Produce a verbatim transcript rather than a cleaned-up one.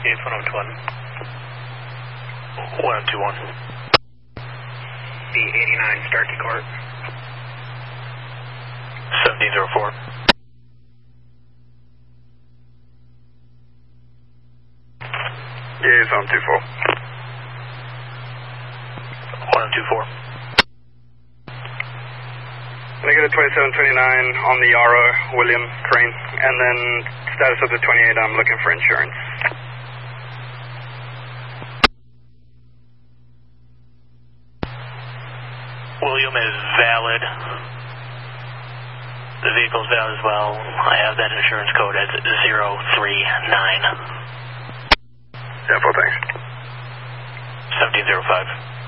eight one oh one. one oh two one. B eighty-nine, Starkey Court. seventeen oh four. Yeah, it's on two four. one oh two four. Negative twenty-seven twenty-nine on the Yarrow, William Crane. And then status of the twenty-eight, I'm looking for insurance. William is valid. The vehicle's valid as well. I have that insurance code as zero three nine. Yeah, full thanks. seventeen oh five.